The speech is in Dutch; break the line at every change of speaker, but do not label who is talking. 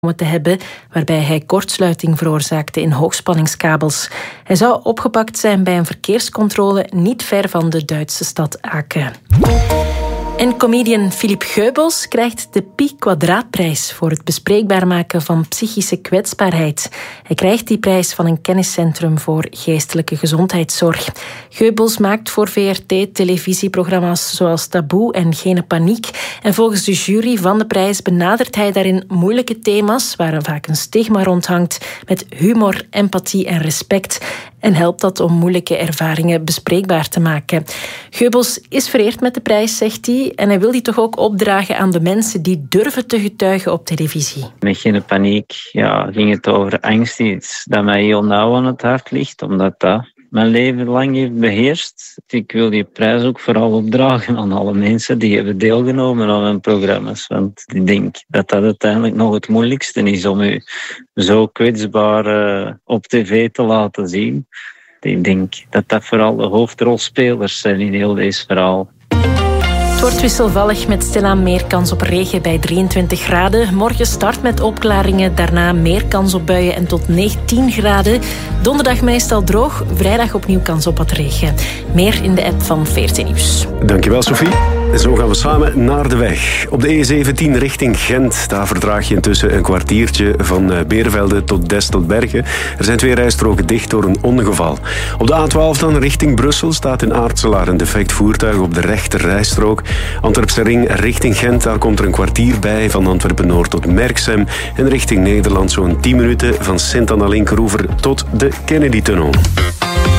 te hebben, waarbij hij kortsluiting veroorzaakte in hoogspanningskabels. Hij zou opgepakt zijn bij een verkeerscontrole niet ver van de Duitse stad Aken. En comedian Philippe Geubels krijgt de Pi Quadraatprijs voor het bespreekbaar maken van psychische kwetsbaarheid. Hij krijgt die prijs van een kenniscentrum voor geestelijke gezondheidszorg. Geubels maakt voor VRT televisieprogramma's zoals Taboe en Geen Paniek. En volgens de jury van de prijs benadert hij daarin moeilijke thema's waar vaak een stigma rondhangt met humor, empathie en respect. En helpt dat om moeilijke ervaringen bespreekbaar te maken. Geubels is vereerd met de prijs, zegt hij. En hij wil die toch ook opdragen aan de mensen die durven te getuigen op televisie.
Met Geen Paniek ging het over angst, iets dat mij heel nauw aan het hart ligt, omdat dat mijn leven lang heeft beheerst. Ik wil die prijs ook vooral opdragen aan alle mensen die hebben deelgenomen aan mijn programma's. Want ik denk dat dat uiteindelijk nog het moeilijkste is om u zo kwetsbaar op tv te laten zien. Ik denk dat dat vooral de hoofdrolspelers zijn in heel deze verhaal.
Het wordt wisselvallig met stilaan meer kans op regen bij 23 graden. Morgen start met opklaringen, daarna meer kans op buien en tot 19 graden. Donderdag meestal droog, vrijdag opnieuw kans op wat regen. Meer in de app van VRT Nieuws.
Dankjewel, Sophie. Zo gaan we samen naar de weg. Op de E17 richting Gent. Daar vertraag je intussen een kwartiertje van Beervelde tot Destelbergen. Er zijn 2 rijstroken dicht door een ongeval. Op de A12 dan richting Brussel staat in Aartselaar een defect voertuig op de rechter rijstrook. Antwerpse ring richting Gent, daar komt er een kwartier bij van Antwerpen-Noord tot Merksem. En richting Nederland zo'n 10 minuten van Sint-Anna-Linkeroever tot de Kennedy-tunnel.